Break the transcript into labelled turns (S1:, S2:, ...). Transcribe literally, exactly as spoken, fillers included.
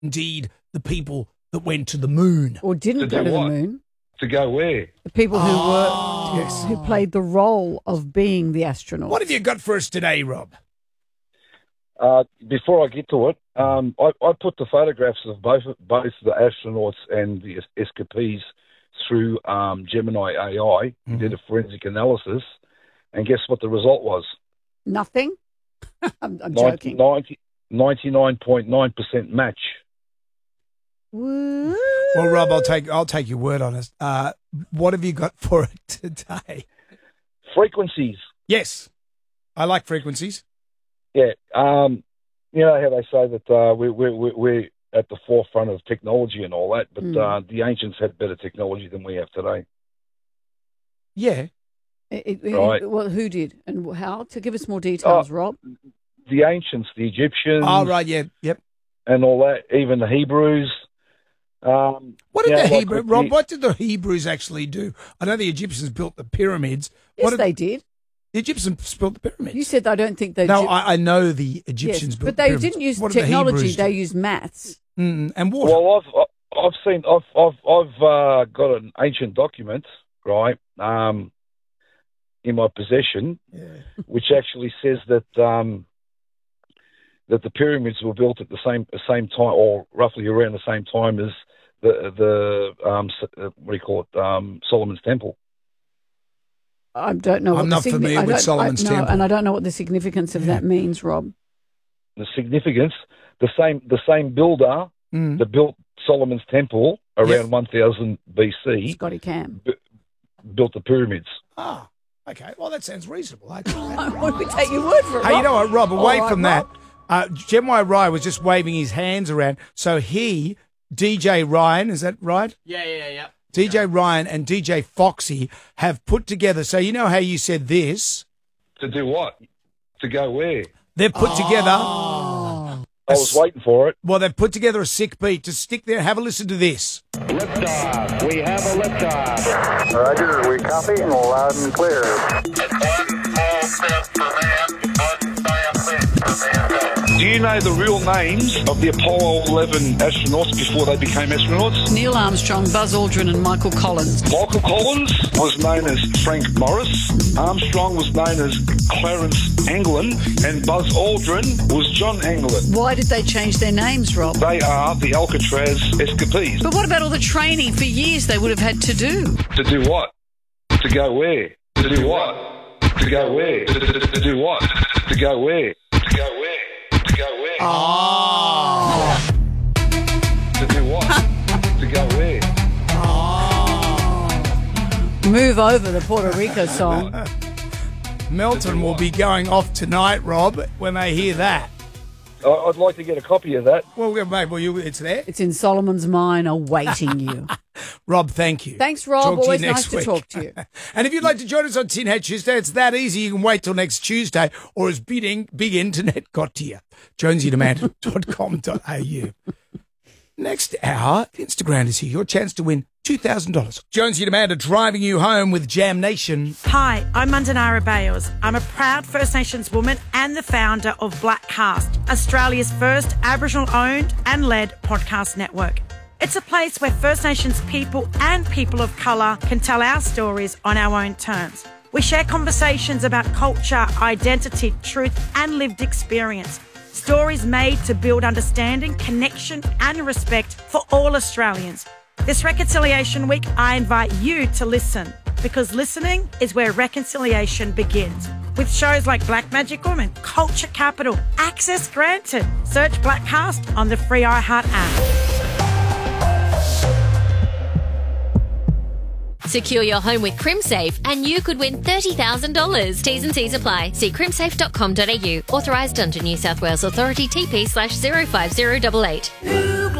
S1: indeed the people that went to the moon.
S2: Or didn't
S3: To
S2: go
S3: do
S2: to
S3: what?
S2: the moon.
S3: To go where?
S2: The people who
S1: Oh.
S2: were yes, who played the role of being the astronauts.
S1: What have you got for us today, Rob?
S3: Uh, before I get to it, um, I, I put the photographs of both both the astronauts and the es- escapees through um, Gemini A I.
S1: Mm-hmm.
S3: We did a forensic analysis, and guess what the result was?
S2: Nothing? I'm, I'm
S3: ninety,
S2: joking.
S3: ninety, ninety-nine point nine percent match.
S2: Woo.
S1: Well, Rob, I'll take I'll take your word on it. Uh, what have you got for it today?
S3: Frequencies.
S1: Yes, I like frequencies.
S3: Yeah. Um, you know how they say that uh, we, we, we, we're at the forefront of technology and all that, but
S2: Mm.
S3: uh, the ancients had better technology than we have today.
S1: Yeah.
S2: It, it,
S3: Right.
S2: Well, who did and how? To give us more details,
S3: Oh.
S2: Rob.
S3: The ancients, the Egyptians,
S1: Oh, right. Yeah. Yep.
S3: and all that, even the Hebrews. Um,
S1: What did
S3: yeah,
S1: the
S3: like
S1: Hebrew
S3: with
S1: Rob?
S3: the-
S1: What did the Hebrews actually do? I know the Egyptians built the pyramids.
S2: Yes,
S1: what did
S2: they did.
S1: the Egyptians built the pyramids?
S2: You said I don't think they
S1: no,
S2: did.
S1: I, I know the
S2: Yes,
S1: Egyptians built
S2: but
S1: the
S2: they
S1: pyramids.
S2: didn't use
S1: What did the
S2: technology.
S1: Hebrews
S2: They
S1: do?
S2: used maths.
S1: Mm, and water.
S3: Well, I've I've seen I've I've I've uh, got an ancient document, right, um, in my possession,
S1: yeah.
S3: which actually says that um, that the pyramids were built at the same the same time, or roughly around the same time as the the um, s- uh, what do you call it, um, Solomon's Temple.
S2: I don't know. What
S1: I'm
S2: the
S1: not
S2: signi-
S1: familiar
S2: I
S1: with
S2: don't-
S1: Solomon's
S2: I, no,
S1: Temple.
S2: and I don't know what the significance of
S1: Yeah.
S2: that means, Rob.
S3: The significance, the same the same builder
S1: Mm.
S3: that built Solomon's Temple around
S1: Yes.
S3: one thousand B C
S2: Scotty Cam.
S3: built the pyramids.
S1: Ah, okay. Well, that sounds reasonable. actually.
S2: Why don't we take your word for it,
S1: Hey,
S2: Rob?
S1: you know what, Rob?
S2: All
S1: Away
S2: right,
S1: from
S2: Rob.
S1: that, uh, Gemini Rye was just waving his hands around. So he, D J Ryan, is that right?
S4: Yeah, yeah, yeah.
S1: D J Ryan and D J Foxy have put together. So you know how you said this?
S3: To do what? To go where?
S1: They've put together.
S3: I was waiting for it.
S1: Well, they've put together a sick beat to stick there. Have a listen to this.
S5: Liftoff. We have a liftoff.
S6: Roger, we copy and loud and clear.
S3: Do you know the real names of the Apollo eleven astronauts before they became astronauts?
S2: Neil Armstrong, Buzz Aldrin, and Michael Collins.
S3: Michael Collins was known as Frank Morris. Armstrong was known as Clarence Anglin. And Buzz Aldrin was John Anglin.
S2: Why did they change their names, Rob?
S3: They are the Alcatraz escapees.
S2: But what about all the training for years they would have had to do?
S3: To do what? To go where? To do what? To go where? To, to, to do what? To go where? To go where? To go where?
S1: Oh.
S3: To do what? To go where?
S2: Move over the Puerto Rico song.
S1: Melton will be going off tonight, Rob, when they hear that.
S3: I- I'd like to get a copy of that.
S1: Well, yeah, mate, well, you, it's there.
S2: It's in Solomon's mine awaiting you.
S1: Rob, thank you.
S2: Thanks, Rob.
S1: Talk to you
S2: Always
S1: next
S2: nice to
S1: week.
S2: talk to you.
S1: And if you'd like to join us on Tin Hat Tuesday, it's that easy. You can wait till next Tuesday, or as big, big internet got to you. jonesy demand dot com dot a u. Next hour, Instagram is here. Your chance to win two thousand dollars. Jonesy Demand are driving you home with Jam Nation.
S7: Hi, I'm Mandanara Bales. I'm a proud First Nations woman and the founder of Black Cast, Australia's first Aboriginal-owned and led podcast network. It's a place where First Nations people and people of colour can tell our stories on our own terms. We share conversations about culture, identity, truth and lived experience. Stories made to build understanding, connection and respect for all Australians. This Reconciliation Week, I invite you to listen, because listening is where reconciliation begins. With shows like Black Magic Woman, Culture Capital, Access Granted. Search Black Cast on the free iHeart app.
S8: Secure your home with CrimSafe and you could win thirty thousand dollars. T's and C's apply. See crimsafe dot com dot a u. Authorised under New South Wales Authority T P slash zero five zero eight eight.